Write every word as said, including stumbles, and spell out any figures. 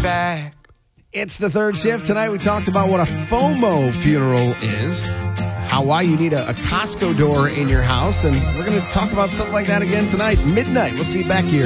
back. It's the third shift. Tonight we talked about what a FOMO funeral is, how why you need a, a Costco door in your house, and we're going to talk about something like that again tonight, midnight. We'll see you back here.